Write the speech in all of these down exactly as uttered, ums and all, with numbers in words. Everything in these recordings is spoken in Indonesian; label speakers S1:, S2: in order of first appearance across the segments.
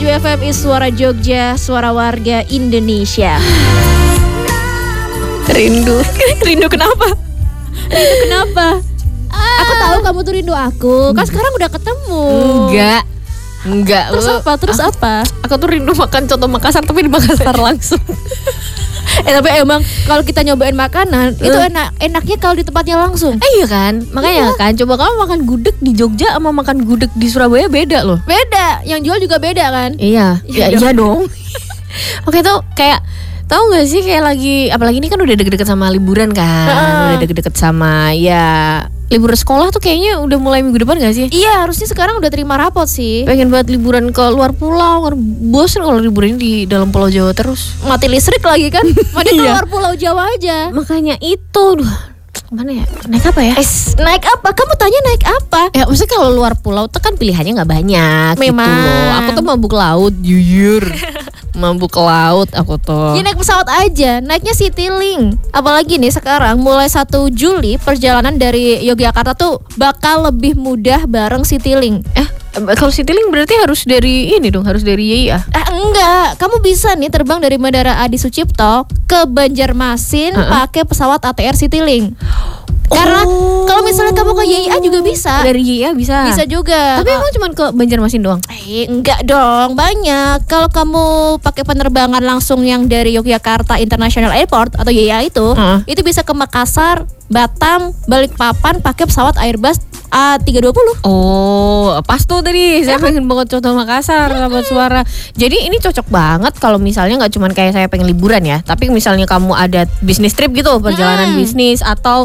S1: tujuh F M is Suara Jogja, suara warga Indonesia.
S2: Rindu. Rindu kenapa?
S1: Rindu kenapa? Ah. Aku tahu kamu tuh rindu aku. Kan sekarang udah ketemu.
S2: Enggak. Enggak.
S1: Terus lu, apa? Terus
S2: aku,
S1: apa?
S2: Aku tuh rindu makan coto Makassar, tapi di Makassar langsung.
S1: Eh tapi emang kalau kita nyobain makanan uh. itu enak enaknya kalau di tempatnya langsung.
S2: Eh iya kan, makanya iya. kan coba kamu makan gudeg di Jogja sama makan gudeg di Surabaya beda loh.
S1: Beda, yang jual juga beda kan?
S2: Iya, ya, iya dong. Oke tuh kayak tahu nggak sih kayak lagi apalagi ini kan udah deket-deket sama liburan kan, uh. udah deket-deket sama ya libur sekolah tuh kayaknya udah mulai minggu depan gak sih?
S1: Iya harusnya sekarang udah terima rapot sih.
S2: Pengen buat liburan ke luar pulau, bosen kalau liburan di dalam Pulau Jawa terus.
S1: Mati listrik lagi kan? Mending keluar Pulau Jawa aja.
S2: Makanya itu, duh, mana ya? Naik apa ya?
S1: Eh, naik apa? Kamu tanya naik apa?
S2: Ya maksudnya kalau luar pulau tuh kan pilihannya nggak banyak.
S1: Memang.
S2: Gitu loh. Aku tuh mabuk laut, jujur. Mabuk ke laut aku tuh.
S1: Ya naik pesawat aja, naiknya Citylink. Apalagi nih sekarang mulai satu Juli perjalanan dari Yogyakarta tuh bakal lebih mudah bareng Citylink.
S2: Eh, kalau Citylink berarti harus dari ini dong, harus dari Y I A.
S1: Eh enggak, kamu bisa nih terbang dari Bandara Adi Sucipto ke Banjarmasin uh-uh. pakai pesawat A T R Citylink. Karena oh. kalau misalnya kamu ke Y I A juga bisa.
S2: Dari Y I A bisa.
S1: Bisa juga.
S2: Tapi emang cuma ke Banjarmasin doang?
S1: Eh, enggak dong, banyak. Kalau kamu pakai penerbangan langsung yang dari Yogyakarta International Airport atau Y I A itu, uh. itu bisa ke Makassar, Batam, Balikpapan pakai pesawat Airbus A tiga dua nol.
S2: Oh, pas tuh tadi saya pengen banget coto Makassar, sahabat suara. Jadi ini cocok banget kalau misalnya nggak cuma kayak saya pengen liburan ya, tapi misalnya kamu ada bisnis trip gitu, perjalanan hmm. bisnis atau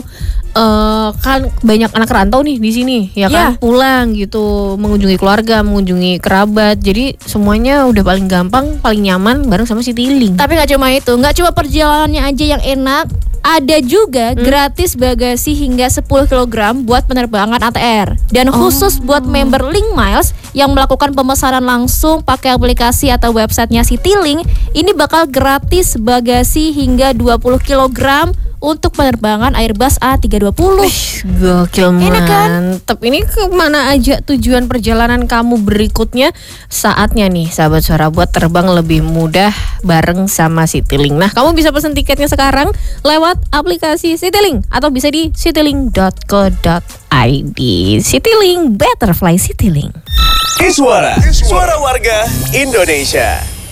S2: uh, kan banyak anak rantau nih di sini, ya kan, yeah. pulang gitu, mengunjungi keluarga, mengunjungi kerabat. Jadi semuanya udah paling gampang, paling nyaman bareng sama Citylink.
S1: Tapi nggak cuma itu, nggak cuma perjalanannya aja yang enak. Ada juga hmm. gratis bagasi hingga sepuluh kilogram buat penerbangan A T R. Dan oh. khusus buat member Link Miles yang melakukan pemesanan langsung pakai aplikasi atau websitenya Citylink, ini bakal gratis bagasi hingga dua puluh kilogram untuk penerbangan Airbus A tiga dua nol.
S2: Gokil,
S1: enak kan?
S2: Mantep. Ini kemana aja tujuan perjalanan kamu berikutnya? Saatnya nih sahabat suara buat terbang lebih mudah bareng sama Citylink. Nah, kamu bisa pesen tiketnya sekarang lewat aplikasi Citylink atau bisa di citylink dot co dot i d. Citylink, better fly Citylink.
S3: Iswara, Suara Warga Indonesia.